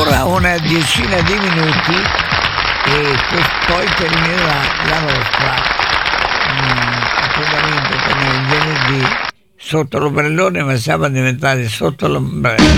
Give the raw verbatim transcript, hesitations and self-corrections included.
ancora una decina di minuti e poi terminerà la nostra mh, appuntamento con il venerdì sotto l'ombrellone, ma siamo diventati sotto l'ombrello.